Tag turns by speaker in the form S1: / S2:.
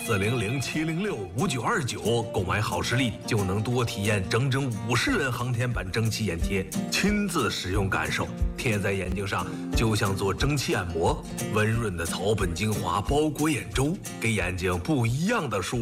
S1: 400-706-5929购买好视力，就能多体验整整50人航天版蒸汽眼贴，亲自使用感受，贴在眼睛上就像做蒸汽按摩，温润的草本精华包裹眼周，给眼睛不一样的舒